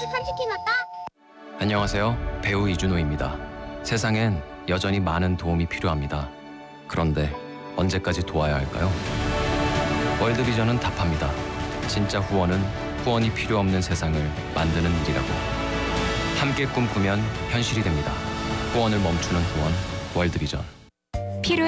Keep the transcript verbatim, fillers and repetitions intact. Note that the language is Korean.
간식팀 왔다. 안녕하세요. 배우 이준호입니다. 세상엔 여전히 많은 도움이 필요합니다. 그런데 언제까지 도와야 할까요? 월드비전은 답합니다. 진짜 후원은 후원이 필요 없는 세상을 만드는 일이라고. 함께 꿈꾸면 현실이 됩니다. 후원을 멈추는 후원, 월드비전.